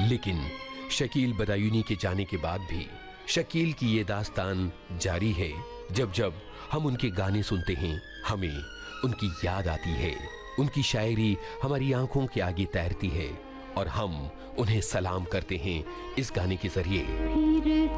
लेकिन शकील बदायूनी के जाने के बाद भी शकील की ये दास्तान जारी है। जब जब हम उनके गाने सुनते हैं हमें उनकी याद आती है। उनकी शायरी हमारी आंखों के आगे तैरती है और हम उन्हें सलाम करते हैं इस गाने के जरिए।